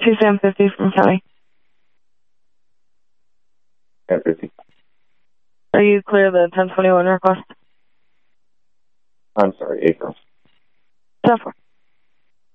2750 from County. 1050. Are you clear the 1021 request? I'm sorry, April. 10-4.